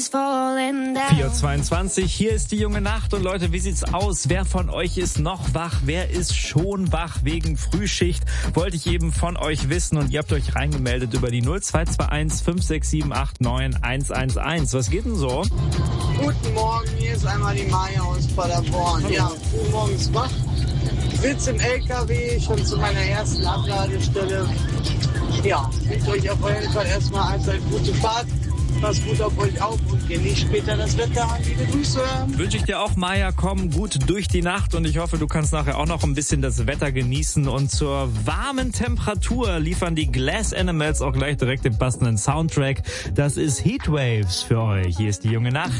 4:22, hier ist die junge Nacht und Leute, wie sieht's aus? Wer von euch ist noch wach? Wer ist schon wach wegen Frühschicht? Wollte ich eben von euch wissen und ihr habt euch reingemeldet über die 0221 56789 111. Was geht denn so? Guten Morgen, hier ist einmal die Maja aus Paderborn. Ja, früh morgens wach, sitze im LKW, schon zu meiner ersten Abladestelle. Ja, wünsche euch auf jeden Fall erstmal eine gute Fahrt. Passt gut auf euch auf und genießt später das Wetter. Liebe Grüße. Wünsche ich dir auch, Maja. Komm gut durch die Nacht und ich hoffe, du kannst nachher auch noch ein bisschen das Wetter genießen. Und zur warmen Temperatur liefern die Glass Animals auch gleich direkt den passenden Soundtrack. Das ist Heatwaves für euch. Hier ist die junge Nacht.